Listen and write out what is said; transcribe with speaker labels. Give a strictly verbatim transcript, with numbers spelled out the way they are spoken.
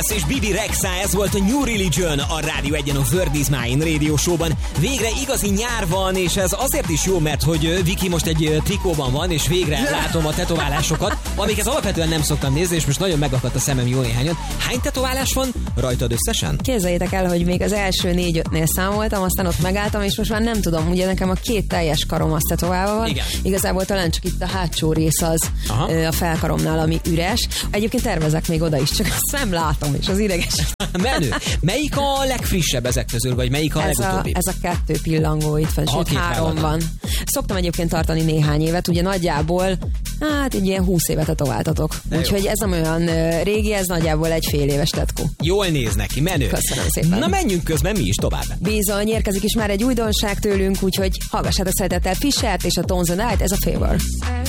Speaker 1: És Bibi Rexha, ez volt a New Religion a Rádió egyen a Word is Mine Radio Show-ban. Végre igazi nyár van, és ez azért is jó, mert hogy Viki most egy trikóban van, és végre látom a tetoválásokat, amiket alapvetően nem szoktam nézni, és most nagyon megakadt a szemem jó néhányan. Hány tetoválás van rajtad összesen?
Speaker 2: Képzeljétek el, hogy még az első négy-ötnél számoltam, aztán ott megálltam, és most már nem tudom, ugye nekem a két teljes karom az tetoválva van.
Speaker 1: Igen.
Speaker 2: Igazából talán csak itt a hátsó rész az Aha. a felkaromnál, ami üres. Egyébként tervezek még oda is, csak azt nem látom, és az ideges.
Speaker 1: Menő. Melyik a legfrissebb ezek közül, vagy melyik a
Speaker 2: ez
Speaker 1: legutóbbi?
Speaker 2: A, ez a kettő pillangó itt van, sőt három van. Szoktam egyébként tartani néhány évet, ugye nagyjából, hát egy ilyen húsz évet tetováltatok. Úgyhogy ez nem olyan uh, régi, ez nagyjából egy fél éves tetkó.
Speaker 1: Jól néz neki, menő.
Speaker 2: Köszönöm szépen.
Speaker 1: Na menjünk közben mi is tovább.
Speaker 2: Bizony, érkezik is már egy újdonság tőlünk, úgyhogy hallgassátok szeretettel Fishert és a Tones and Night, ez a Favor.